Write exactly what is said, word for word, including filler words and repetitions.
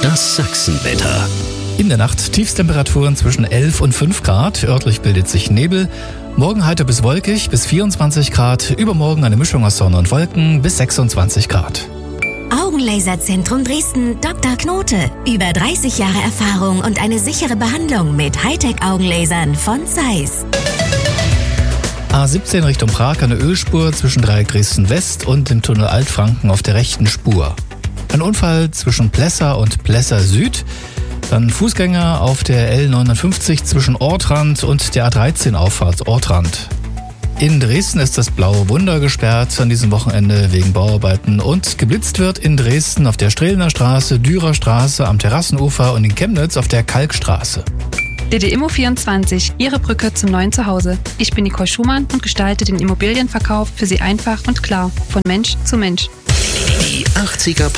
Das Sachsenwetter. In der Nacht Tiefstemperaturen zwischen elf und fünf Grad. Örtlich bildet sich Nebel. Morgen heiter bis wolkig bis vierundzwanzig Grad. Übermorgen eine Mischung aus Sonne und Wolken bis sechsundzwanzig Grad. Augenlaserzentrum Dresden Doktor Knote. Über dreißig Jahre Erfahrung und eine sichere Behandlung mit Hightech-Augenlasern von Zeiss. A siebzehn Richtung Prag eine Ölspur zwischen Dreieck Dresden West und dem Tunnel Altfranken auf der rechten Spur. Ein Unfall zwischen Plessa und Plessa Süd. Dann Fußgänger auf der L neunundfünfzig zwischen Ortrand und der A dreizehn Auffahrt Ortrand. In Dresden ist das Blaue Wunder gesperrt an diesem Wochenende wegen Bauarbeiten und geblitzt wird in Dresden auf der Strehlener Straße, Dürer Straße, am Terrassenufer und in Chemnitz auf der Kalkstraße. D D Immo vierundzwanzig, Ihre Brücke zum neuen Zuhause. Ich bin Nicole Schumann und gestalte den Immobilienverkauf für Sie einfach und klar, von Mensch zu Mensch. Die achtziger